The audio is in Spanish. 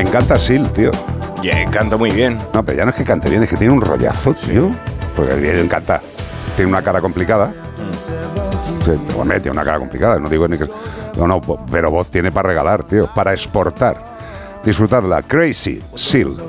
Me encanta Seal, tío. Yeah, canta muy bien. No, pero ya no es que cante bien, es que tiene un rollazo, tío. Porque bien encanta. Tiene una cara complicada. Sí, hombre, tiene una cara complicada. No digo ni que... No, pero voz tiene para regalar, tío. Para exportar. Disfrutadla. Crazy Seal.